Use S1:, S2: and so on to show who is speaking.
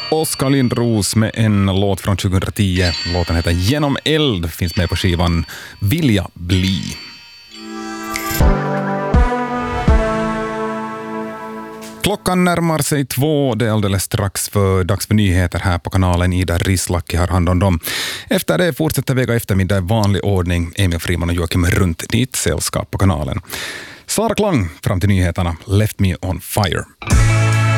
S1: Oskar Lindros med en låt från 2010. Låten heter Genom eld, finns med på skivan Vilja bli. Klockan närmar sig 2, det är alldeles strax för dags för nyheter här på kanalen. Ida Rislacki har hand om dem. Efter det fortsätter Vega eftermiddag i vanlig ordning. Emil Friman och Joakim runt ditt sällskap på kanalen. Sara Klang fram till nyheterna. Left Me on Fire.